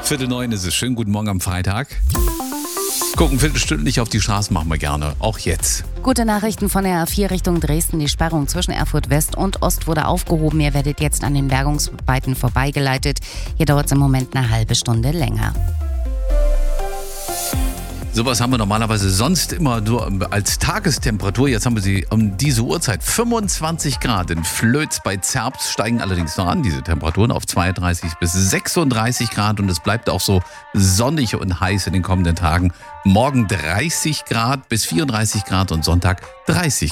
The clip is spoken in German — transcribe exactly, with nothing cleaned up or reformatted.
Viertel neun ist es. Schönen guten Morgen am Freitag. Gucken viertelstündlich auf die Straßen machen wir gerne. Auch jetzt. Gute Nachrichten von der A vier Richtung Dresden. Die Sperrung zwischen Erfurt West und Ost wurde aufgehoben. Ihr werdet jetzt an den Bergungsarbeiten vorbeigeleitet. Hier dauert es im Moment eine halbe Stunde länger. Sowas haben wir normalerweise sonst immer nur als Tagestemperatur. Jetzt haben wir sie um diese Uhrzeit. fünfundzwanzig Grad in Flöz bei Zerbst, steigen allerdings noch an, diese Temperaturen, auf zweiunddreißig bis sechsunddreißig Grad. Und es bleibt auch so sonnig und heiß in den kommenden Tagen. Morgen dreißig Grad bis vierunddreißig Grad und Sonntag dreißig